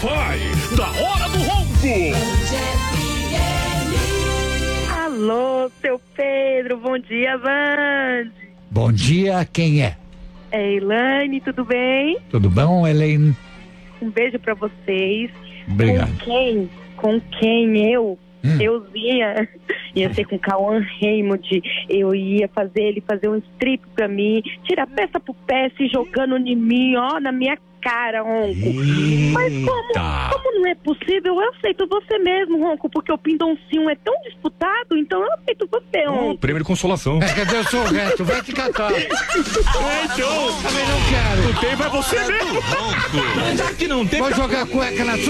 Wi-Fi da Hora do Ronco. Alô, seu Pedro, bom dia, Band. Bom dia, quem é? É Elaine, tudo bem? Tudo bom, Elaine? Um beijo pra vocês. Obrigado. Com quem eu ia ser com Cauã Raymond. Eu ia fazer ele fazer um strip pra mim, tirar peça por peça e jogando em mim, ó, na minha cara, Ronco. Mas como não é possível, eu aceito você mesmo, Ronco, porque o Pindoncinho é tão disputado, então eu aceito você, Ronco. Prêmio de consolação. Cadê o seu resto? Vai te catar. Então, Também não quero. não tem, vai você mesmo. Já que não tem, Vou jogar cueca na sua